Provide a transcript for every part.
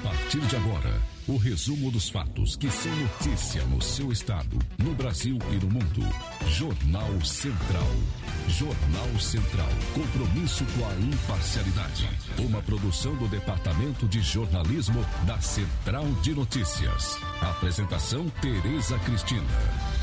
partir de agora, o resumo dos fatos que são notícia no seu estado, no Brasil e no mundo. Jornal Central. Jornal Central. Compromisso com a imparcialidade. Uma produção do Departamento de Jornalismo da Central de Notícias. Apresentação Tereza Cristina.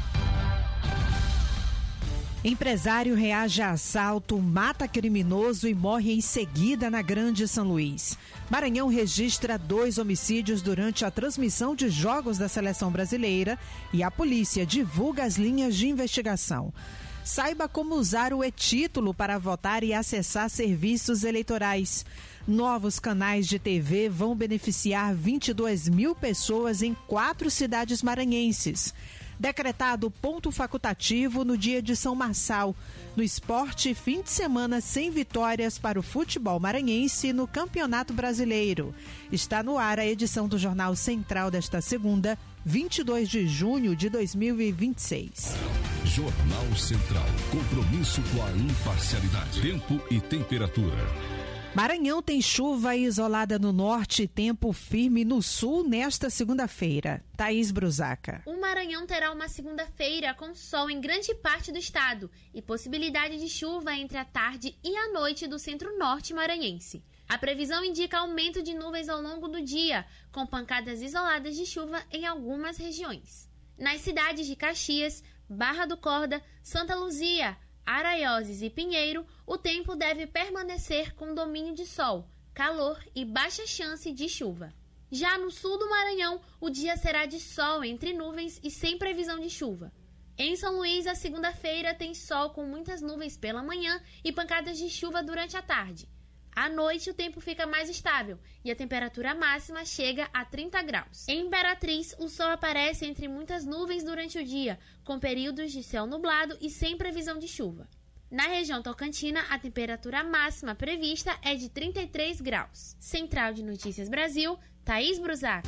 Empresário reage a assalto, mata criminoso e morre em seguida na Grande São Luís. Maranhão registra 2 homicídios durante a transmissão de jogos da seleção brasileira e a polícia divulga as linhas de investigação. Saiba como usar o e-título para votar e acessar serviços eleitorais. Novos canais de TV vão beneficiar 22 mil pessoas em 4 cidades maranhenses. Decretado ponto facultativo no dia de São Marçal. No esporte, fim de semana sem vitórias para o futebol maranhense no Campeonato Brasileiro. Está no ar a edição do Jornal Central desta segunda, 22 de junho de 2026. Jornal Central. Compromisso com a imparcialidade. Tempo e temperatura. Maranhão tem chuva isolada no norte e tempo firme no sul nesta segunda-feira. Thaís Brusaca. O Maranhão terá uma segunda-feira com sol em grande parte do estado e possibilidade de chuva entre a tarde e a noite do centro-norte maranhense. A previsão indica aumento de nuvens ao longo do dia, com pancadas isoladas de chuva em algumas regiões. Nas cidades de Caxias, Barra do Corda, Santa Luzia, Araioses e Pinheiro, o tempo deve permanecer com domínio de sol, calor e baixa chance de chuva. Já no sul do Maranhão, o dia será de sol entre nuvens e sem previsão de chuva. Em São Luís, a segunda-feira tem sol com muitas nuvens pela manhã e pancadas de chuva durante a tarde. À noite, o tempo fica mais estável e a temperatura máxima chega a 30 graus. Em Imperatriz, o sol aparece entre muitas nuvens durante o dia, com períodos de céu nublado e sem previsão de chuva. Na região Tocantina, a temperatura máxima prevista é de 33 graus. Central de Notícias Brasil, Thaís Brusac.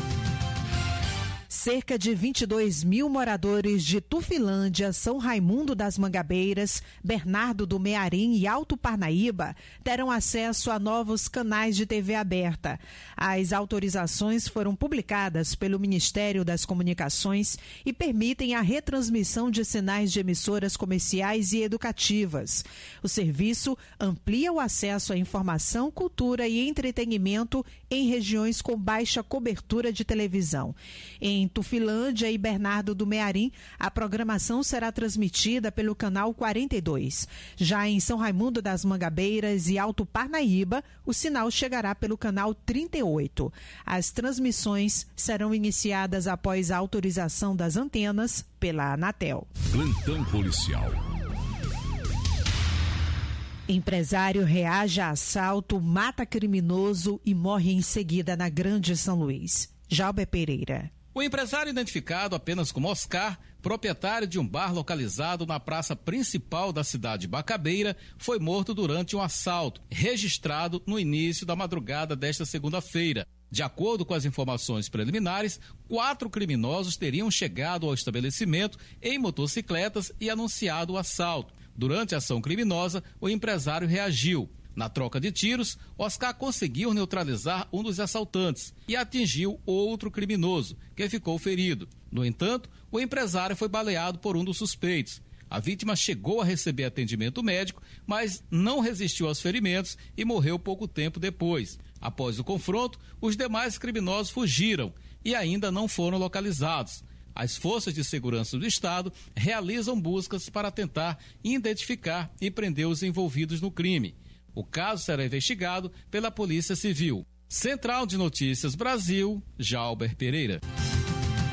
Cerca de 22 mil moradores de Tufilândia, São Raimundo das Mangabeiras, Bernardo do Mearim e Alto Parnaíba terão acesso a novos canais de TV aberta. As autorizações foram publicadas pelo Ministério das Comunicações e permitem a retransmissão de sinais de emissoras comerciais e educativas. O serviço amplia o acesso à informação, cultura e entretenimento em regiões com baixa cobertura de televisão. Em Tufilândia e Bernardo do Mearim, a programação será transmitida pelo canal 42. Já em São Raimundo das Mangabeiras e Alto Parnaíba, o sinal chegará pelo canal 38. As transmissões serão iniciadas após a autorização das antenas pela Anatel. Plantão policial. Empresário reage a assalto, mata criminoso e morre em seguida na Grande São Luís. Jalber Pereira. O empresário identificado apenas como Oscar, proprietário de um bar localizado na praça principal da cidade de Bacabeira, foi morto durante um assalto, registrado no início da madrugada desta segunda-feira. De acordo com as informações preliminares, 4 criminosos teriam chegado ao estabelecimento em motocicletas e anunciado o assalto. Durante a ação criminosa, o empresário reagiu. Na troca de tiros, Oscar conseguiu neutralizar um dos assaltantes e atingiu outro criminoso, que ficou ferido. No entanto, o empresário foi baleado por um dos suspeitos. A vítima chegou a receber atendimento médico, mas não resistiu aos ferimentos e morreu pouco tempo depois. Após o confronto, os demais criminosos fugiram e ainda não foram localizados. As forças de segurança do Estado realizam buscas para tentar identificar e prender os envolvidos no crime. O caso será investigado pela Polícia Civil. Central de Notícias Brasil, Jalber Pereira.